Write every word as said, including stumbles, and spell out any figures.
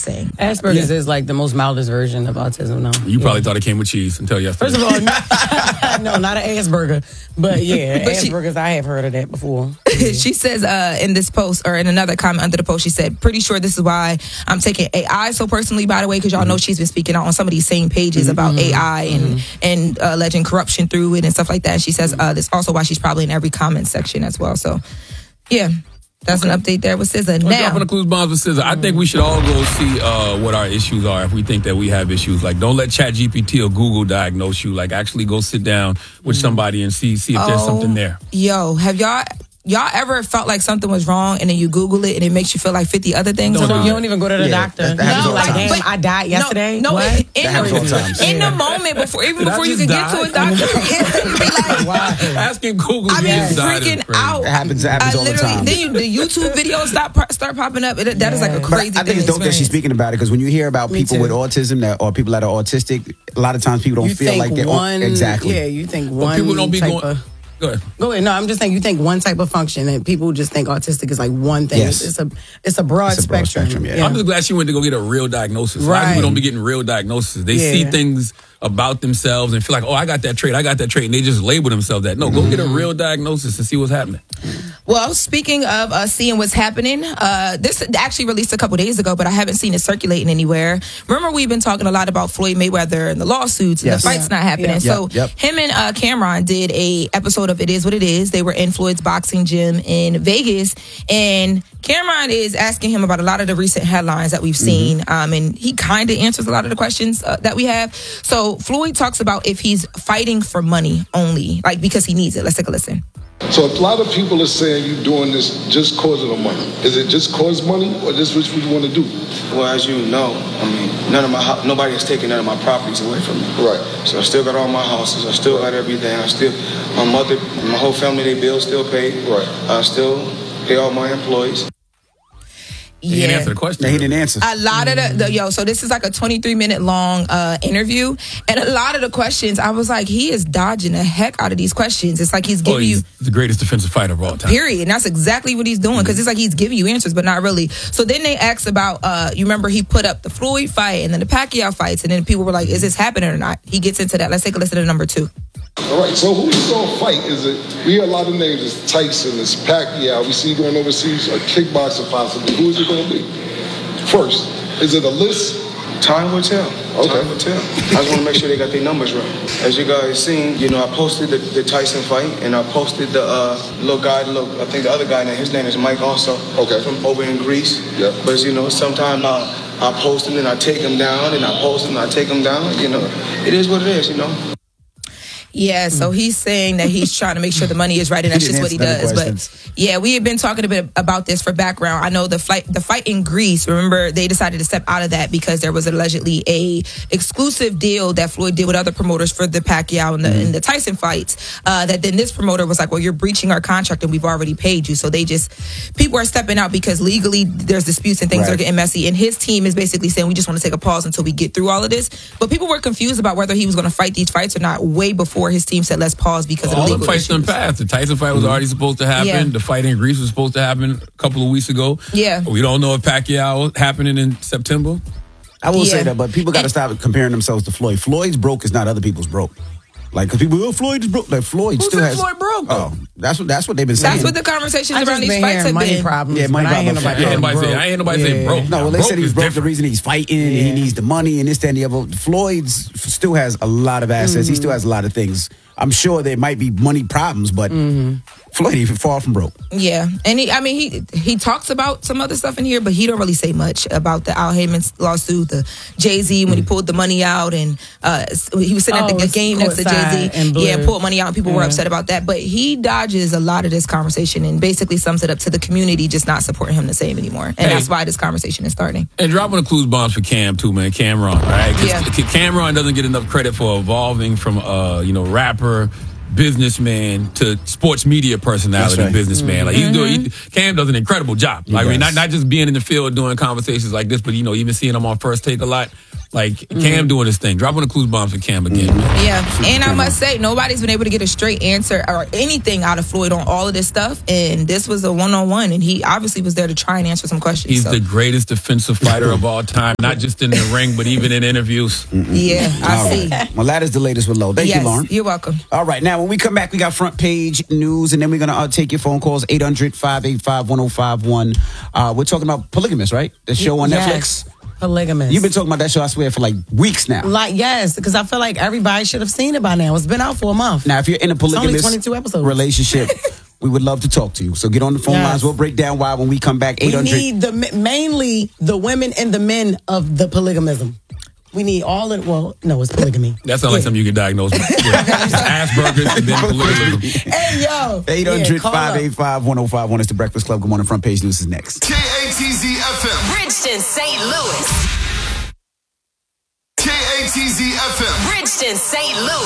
saying. Asperger's yeah. is like the most mildest version of autism now. You probably yeah. thought it came with cheese until yesterday. First of all, no, no not an Asperger. But yeah, but Asperger's, she, I have heard of that before. Yeah. She says uh, in this post, or in another comment under the post, she said, pretty sure this is why I'm taking A I so personally, by the way, because y'all mm-hmm. know she's been speaking out on some of these same pages mm-hmm. about A I and, mm-hmm. and uh, alleging corruption through it and stuff like that. And she says uh, that's also why she's probably in every comment section as well. So, yeah. That's okay. An update there with S Z A. Now, dropping the clues bombs with S Z A. I think we should all go see uh, what our issues are if we think that we have issues. Like, don't let ChatGPT or Google diagnose you. Like, actually go sit down with somebody and see see if oh, there's something there. Yo, have y'all... Y'all ever felt like something was wrong and then you Google it and it makes you feel like fifty other things don't are wrong? You don't even go to the yeah, doctor. That, that no, like, damn, I died yesterday. No, no what? in, the, in the moment, before even Did before you can die? get to a doctor, be like, wow. Asking Google. I mean, freaking out. It happens, it happens all the time. Then you, the YouTube videos stop start popping up. It, that yeah. is like a crazy but I, I think it's dope that she's speaking about it because when you hear about Me people too. with autism that or people that are autistic, a lot of times people don't you feel like they're one, exactly. Yeah, you think one. But people don't be type going. Of, Go ahead. Go ahead. No, I'm just saying you think one type of function and people just think autistic is like one thing. Yes. It's, it's a it's a broad it's a broad spectrum. spectrum yeah. Yeah. I'm just glad she went to go get a real diagnosis. Right. A lot of people don't be getting real diagnoses. They yeah. see things about themselves and feel like, oh, I got that trait, I got that trait, and they just label themselves that. No, go mm-hmm. get a real diagnosis and see what's happening. Well, speaking of uh, seeing what's happening, uh, this actually released a couple days ago, but I haven't seen it circulating anywhere. Remember, we've been talking a lot about Floyd Mayweather and the lawsuits and yes. the fights yeah. not happening. Yeah. So yep. Yep. him and uh, Cameron did a episode of It Is What It Is. They were in Floyd's boxing gym in Vegas, and Cameron is asking him about a lot of the recent headlines that we've seen, mm-hmm. um, and he kind of answers a lot of the questions uh, that we have. So Floyd talks about if he's fighting for money only, like because he needs it. Let's take a listen. So a lot of people are saying you're doing this just cause of the money. Is it just cause money, or just what you want to do? Well, as you know, I mean, none of my nobody has taken none of my properties away from me. Right. So I still got all my houses. I still got everything. I still, my mother, my whole family, they bills still paid. Right. I still pay all my employees. He yeah. didn't answer the question. No, he didn't answer. A lot of the, the yo, so this is like a twenty-three minute long uh, interview, and a lot of the questions, I was like, he is dodging the heck out of these questions. It's like he's giving oh, he's you the greatest defensive fighter of all time. Period. And that's exactly what he's doing because mm-hmm. it's like he's giving you answers, but not really. So then they asked about, uh, you remember he put up the Floyd fight and then the Pacquiao fights, and then people were like, is this happening or not? He gets into that. Let's take a listen to number two. All right, so who's going to fight? Is it, we hear a lot of names, it's Tyson, it's Pacquiao, we see going overseas, a kickboxer possibly. Who is it going to be? First, is it a list? Time will tell. Okay. Time will tell. I just want to make sure they got their numbers right. As you guys seen, you know, I posted the, the Tyson fight, and I posted the uh, little guy, the little, I think the other guy, his name is Mike also. Okay. From over in Greece. Yeah. But, you know, sometimes I, I post him and I take him down, and I post him and I take him down. You know, it is what it is, you know. Yeah, so he's saying that he's trying to make sure the money is right, and that's just what he does. But yeah, we have been talking a bit about this for background. I know the fight, the fight in Greece. Remember, they decided to step out of that because there was allegedly a exclusive deal that Floyd did with other promoters for the Pacquiao and the, mm-hmm. and the Tyson fights. Uh, that then this promoter was like, "Well, you're breaching our contract, and we've already paid you." So they just people are stepping out because legally there's disputes and things right. are getting messy. And his team is basically saying, "We just want to take a pause until we get through all of this." But people were confused about whether he was going to fight these fights or not way before his team said let's pause because well, of the all legal the fights done passed. The Tyson fight was already supposed to happen. Yeah. The fight in Greece was supposed to happen a couple of weeks ago. Yeah. We don't know if Pacquiao happening in September. I will yeah. say that, but people got to stop comparing themselves to Floyd. Floyd's broke is not other people's broke. Like, because people, oh, Floyd is broke. Like, Floyd Who still said has. Floyd broke? Oh, that's what that's what they've been saying. That's what the conversations I around these been fights have money been. problems. Yeah, money but I ain't problems. nobody I ain't nobody broke. say, I ain't nobody yeah. say broke. No, well, they broke said he's is broke. different. The reason he's fighting, and he needs the money, and this, that, and the other. Floyd's still has a lot of assets. Mm-hmm. He still has a lot of things. I'm sure there might be money problems, but mm-hmm. Floyd even far from broke. Yeah, and he, I mean, he he talks about some other stuff in here, but he don't really say much about the Al Heyman lawsuit, the Jay-Z when mm-hmm. he pulled the money out, and uh, he was sitting oh, at the game next to Jay-Z. And yeah, pulled money out, and people yeah. were upset about that. But he dodges a lot of this conversation and basically sums it up to the community just not supporting him the same anymore, and hey. that's why this conversation is starting. And dropping the clues bombs for Cam too, man. Cameron, right? Yeah. Cameron doesn't get enough credit for evolving from uh, you know, rapper, businessman to sports media personality, right. businessman. Like he's doing, he, Cam does an incredible job. Like, I mean, not not just being in the field doing conversations like this, but you know, even seeing him on First Take a lot. Like mm-hmm. Cam doing his thing, dropping the clues bombs for Cam again. Mm-hmm. Yeah, and I must say nobody's been able to get a straight answer or anything out of Floyd on all of this stuff. And this was a one on one, and he obviously was there to try and answer some questions. He's so. the greatest defensive fighter of all time, not just in the ring, but even in interviews. Mm-mm. Yeah, I all see. Right. Well, that is the latest with Low. Thank yes, you, Lauren. You're welcome. All right, now when we come back, we got front page news, and then we're gonna uh, take your phone calls eight hundred, five eight five, one oh five one. Uh, we're talking about Polygamous, right? The show on yes. Netflix. Polygamous. You've been talking about that show, I swear, for like weeks now. Like, yes, because I feel like everybody should have seen it by now. It's been out for a month. Now, if you're in a polygamous twenty-two episodes. relationship, we would love to talk to you. So get on the phone yes. lines. We'll break down why when we come back. eight hundred. We need the mainly the women and the men of the polygamism. We need all of, well, no, it's polygamy. That sounds yeah. like something you get diagnosed with. Yeah. Asperger's and then polygamy. Hey, yo. eight hundred, five eight five, one oh five one is the Breakfast Club. Good morning. Front page news is next. K A T Z F M. Bridgeton, Saint Louis. K A T Z F M. Bridgeton, Saint Louis.